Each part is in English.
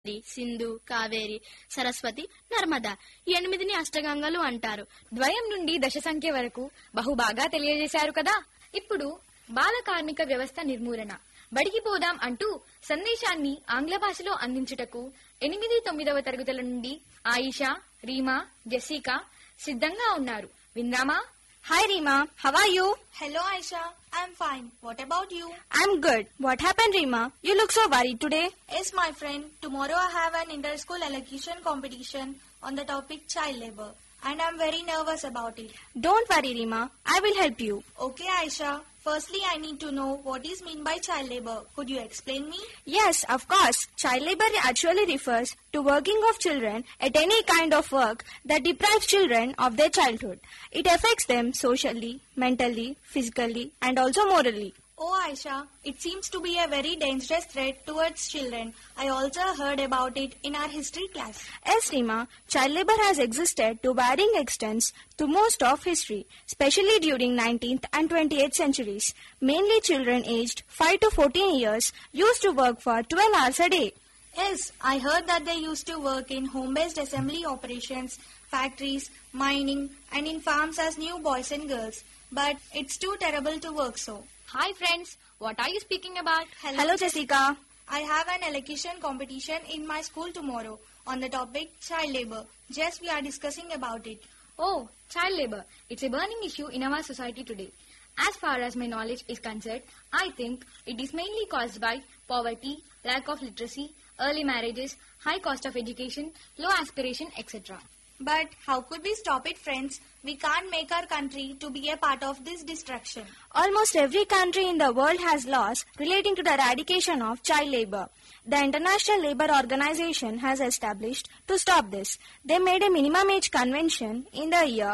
సింధు, కావేరి, సరస్వతి, నర్మదా 8ని అష్టగంగలు అంటారు. ద్వయం నుండి దశ సంఖ్య వరకు బహుబాగా తెలియజేశారు కదా. ఇప్పుడు బాల కార్మిక వ్యవస్థ నిర్మూలన, బడికి పోదాం అంటూ సందేశాన్ని ఆంగ్ల భాషలో అందించుటకు 8, 9వ తరగతుల నుండి ఆయిషా, రీమా, జెసికా సిద్ధంగా ఉన్నారు. విందామా? Hi Reema, how are you? Hello Aisha, I'm fine. What about you? I'm good. What happened Reema? You look so worried today. Yes my friend, tomorrow I have an inter-school elocution competition on the topic child labor and I'm very nervous about it. Don't worry Reema, I will help you. Okay Aisha, firstly I need to know what is meant by child labor. Could you explain me? Yes, of course. Child labor actually refers to working of children at any kind of work that deprives children of their childhood. It affects them socially, mentally, physically and also morally. Oh Aisha, it seems to be a very dangerous threat towards children. I also heard about it in our history class. Yes Reema, child labor has existed to varying extents to most of history, especially during 19th and 20th centuries. Mainly children aged 5 to 14 years used to work for 12 hours a day. Yes, I heard that they used to work in home-based assembly operations, factories, mining and in farms as new boys and girls. But it's too terrible to work so. Hi friends, what are you speaking about? Hello Jessica. I have an elocution competition in my school tomorrow on the topic child labor. Just we are discussing about it. Oh, child labor. It's a burning issue in our society today. As far as my knowledge is concerned, I think it is mainly caused by poverty, lack of literacy, early marriages, high cost of education, low aspiration, etc. But how could we stop it, friends? We can't make our country to be a part of this destruction. Almost every country in the world has laws relating to the eradication of child labor. The International Labour Organization has established to stop this. They made a minimum age convention in the year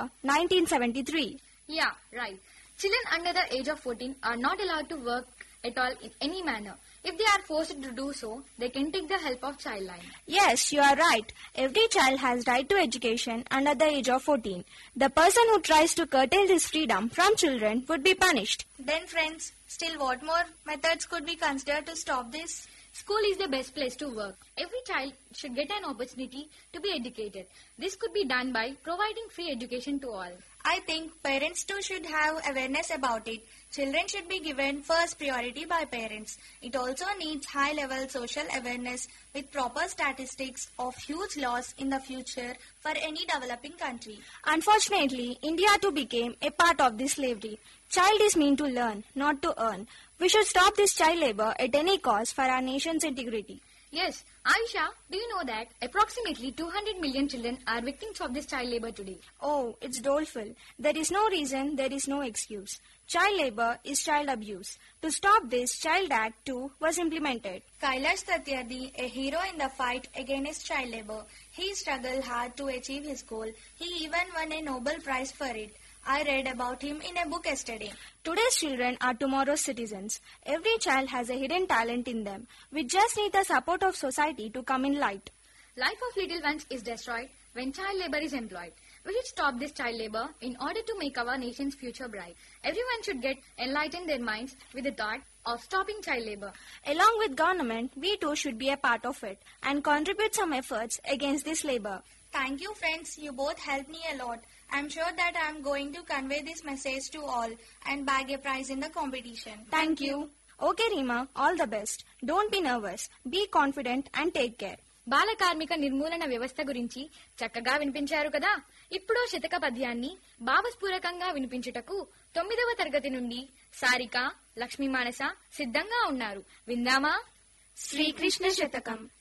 1973. Yeah, right. Children under the age of 14 are not allowed to work at all in any manner. If they are forced to do so, they can take the help of child line. Yes, you are right. Every child has right to education under the age of 14. The person who tries to curtail this freedom from children would be punished. Then friends, still what more methods could we consider to stop this? School is the best place to work. Every child should get an opportunity to be educated. This could be done by providing free education to all. I think parents too should have awareness about it. Children should be given first priority by parents. It also needs high-level social awareness with proper statistics of huge loss in the future for any developing country. Unfortunately, India too became a part of this slavery. Child is meant to learn, not to earn. We should stop this child labor at any cost for our nation's integrity. Yes, Aisha, do you know that approximately 200 million children are victims of this child labor today? Oh, it's doleful. There is no reason, there is no excuse. Child labor is child abuse. To stop this, Child Act 2 was implemented. Kailash Satyarthi, a hero in the fight against child labor. He struggled hard to achieve his goal. He even won a Nobel Prize for it. I read about him in a book yesterday. Today's children are tomorrow's citizens. Every child has a hidden talent in them. We just need the support of society to come in light. Life of little ones is destroyed when child labor is employed. We should stop this child labor in order to make our nation's future bright. Everyone should get enlightened their minds with the thought of stopping child labor. Along with government, we too should be a part of it and contribute some efforts against this labor. Thank you friends, you both helped me a lot. I'm sure that I'm going to convey this message to all and bag a prize in the competition. Thank you. Okay Reema, all the best. Don't be nervous. Be confident and take care. బాల కార్మిక నిర్మూలన వ్యవస్థ గురించి చక్కగా వినిపించారు కదా. ఇప్పుడు శతక పద్యాన్ని భావస్ఫూరకంగా వినిపించుటకు 9వ తరగతి నుండి సారిక, లక్ష్మీ మానస సిద్ధంగా ఉన్నారు. విందామా? శ్రీకృష్ణ శతకం.